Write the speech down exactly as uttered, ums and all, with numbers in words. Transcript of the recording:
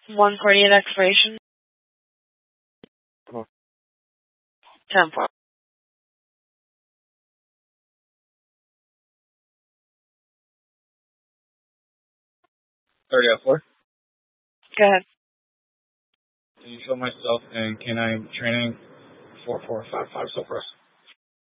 one forty-eight expiration. ten four. thirty oh four. Go ahead. Can you show myself in canine training four four five five so far?